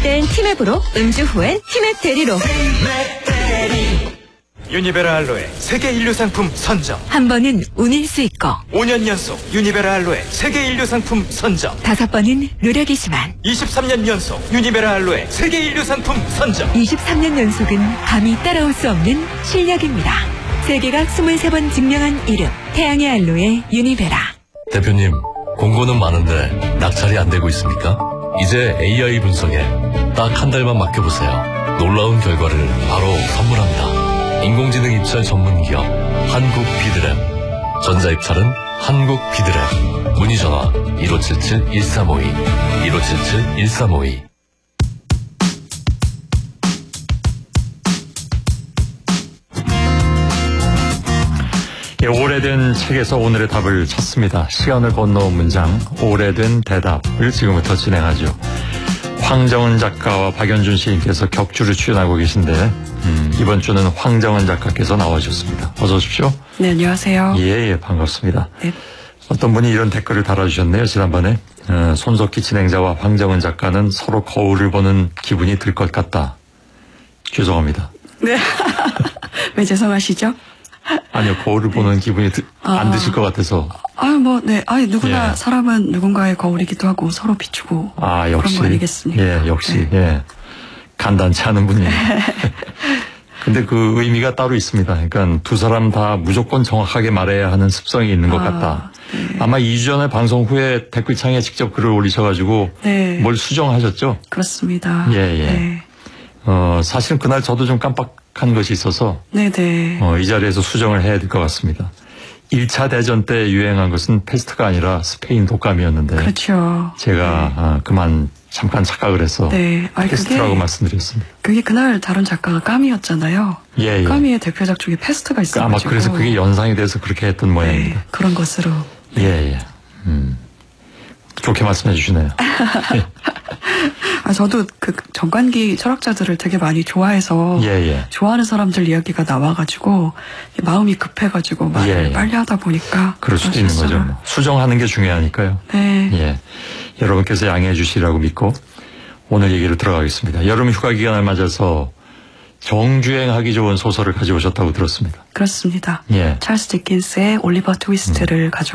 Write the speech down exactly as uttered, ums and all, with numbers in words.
땐 티맵으로, 음주 후엔 티맵 대리로. 유니베라 알로에 세계 인류 상품 선정. 한 번은 운일 수 있고, 오 년 연속 유니베라 알로에 세계 인류 상품 선정. 다섯 번은 노력이지만, 이십삼 년 연속 유니베라 알로에 세계 인류 상품 선정. 이십삼 년 연속은 감히 따라올 수 없는 실력입니다. 세계가 스물세 번 증명한 이름, 태양의 알로에 유니베라. 대표님, 공고는 많은데 낙찰이 안 되고 있습니까? 이제 에이아이 분석에 딱 한 달만 맡겨보세요. 놀라운 결과를 바로 선물합니다. 인공지능 입찰 전문기업 한국 비드랩. 전자입찰은 한국 비드랩. 문의전화 일오칠칠 일삼오이 일오칠칠 일삼오이. 예, 오래된 책에서 오늘의 답을 찾습니다. 시간을 건너온 문장, 오래된 대답을 지금부터 진행하죠. 황정은 작가와 박연준 시인께서 격주로 출연하고 계신데 음, 이번 주는 황정은 작가께서 나와주셨습니다. 어서 오십시오. 네, 안녕하세요. 예, 예, 반갑습니다. 네. 어떤 분이 이런 댓글을 달아주셨네요. 지난번에 어, 손석희 진행자와 황정은 작가는 서로 거울을 보는 기분이 들 것 같다. 죄송합니다. 네. 왜 죄송하시죠? 아니요, 거울을 보는 기분이 드, 안 아, 드실 것 같아서. 아유, 뭐, 네. 아유, 누구나, 예. 사람은 누군가의 거울이기도 하고 서로 비추고. 아, 역시. 그런 거 아니겠습니까? 예, 역시. 네. 예. 간단치 않은 분이에요. 근데 그 의미가 따로 있습니다. 그러니까 두 사람 다 무조건 정확하게 말해야 하는 습성이 있는 것 아, 같다. 네. 아마 이 주 전에 방송 후에 댓글창에 직접 글을 올리셔가지고 네. 뭘 수정하셨죠? 그렇습니다. 예, 예. 네. 어, 사실은 그날 저도 좀 깜빡한 것이 있어서 네네. 어, 이 자리에서 수정을 해야 될 것 같습니다. 일 차 대전 때 유행한 것은 패스트가 아니라 스페인 독감이었는데 그렇죠. 제가 네. 아, 그만 잠깐 착각을 해서 네. 아니, 패스트라고 그게, 말씀드렸습니다. 그게 그날 다룬 작가가 까미였잖아요. 예, 예. 까미의 대표작 중에 패스트가 있어가지고. 아마 그래서 그게 연상이 돼서 그렇게 했던 모양입니다. 네, 그런 것으로. 예, 예. 음. 좋게 말씀해 주시네요. 아, 저도 그 정관기 철학자들을 되게 많이 좋아해서. 예, 예. 좋아하는 사람들 이야기가 나와가지고 마음이 급해가지고 말을 예, 예. 빨리 하다 보니까 그럴 수도 있는 거죠. 뭐. 수정하는 게 중요하니까요. 네. 예. 여러분께서 양해해 주시라고 믿고 오늘 얘기를 들어가겠습니다. 여름 휴가 기간을 맞아서 정주행하기 좋은 소설을 가져오셨다고 들었습니다. 그렇습니다. 예. 찰스 디킨스의 올리버 트위스트를 음. 가져